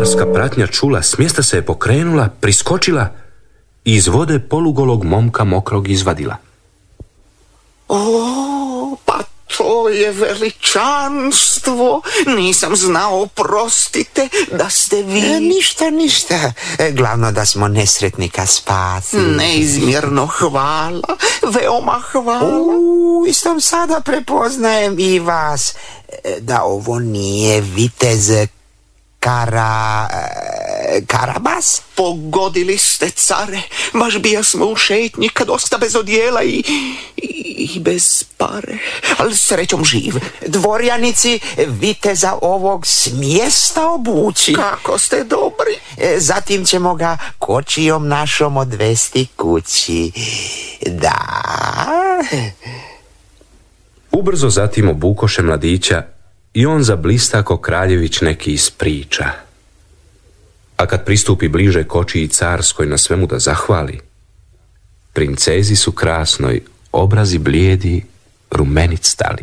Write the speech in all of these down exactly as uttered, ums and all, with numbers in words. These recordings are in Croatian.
carska pratnja čula, s mjesta se je pokrenula, priskočila i iz vode polugolog momka mokrog izvadila. O, pa to je veličanstvo. Nisam znao, oprostite, da ste vi... E, ništa, ništa. E, glavno da smo nesretnika spasili. Neizmjerno hvala, veoma hvala. U, istom sada prepoznajem i vas. E, da ovo nije vitez Kara... Karabas? Pogodili ste, care. Baš bija smo u šetnji kad osta bez odjela i, i, i bez pare. Ali srećom živ. Dvorjanici, viteza ovog smjesta obući. Kako ste dobri. Zatim ćemo ga kočijom našom odvesti kući. Da. Ubrzo zatim obukoše mladića i on zablista ko kraljević neki iz priča. A kad pristupi bliže kočiji carskoj na svemu da zahvali, princezi su krasnoj, obrazi blijedi, rumenit stali.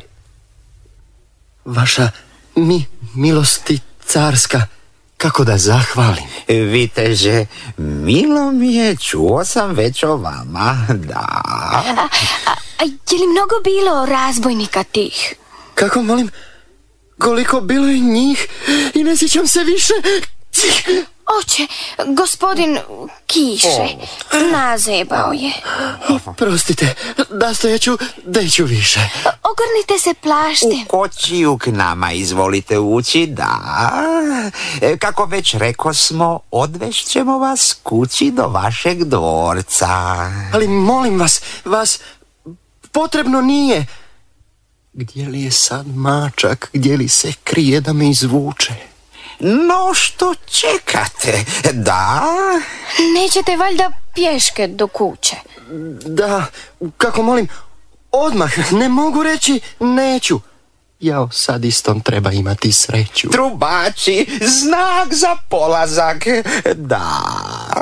Vaša mi, milosti carska, kako da zahvalim? Viteže, milo mi je, čuo sam već o vama, da. A, a, a je li mnogo bilo razbojnika tih? Kako, molim, koliko bilo je njih i ne sjećam se više. Oče, gospodin Kiše, nazebao je. Prostite, nastojaću, deću više. Ogrnite se plaštem. U kočiju k nama izvolite ući, da. Kako već reko smo, odvešćemo vas kući do vašeg dvorca. Ali molim vas, vas potrebno nije. Gdje li je sad mačak, gdje li se krije da me izvuče? No, što čekate, da? Nećete valjda pješke do kuće? Da, kako molim, odmah, ne mogu reći neću. Jao, sad istom treba imati sreću. Trubači, znak za polazak, da.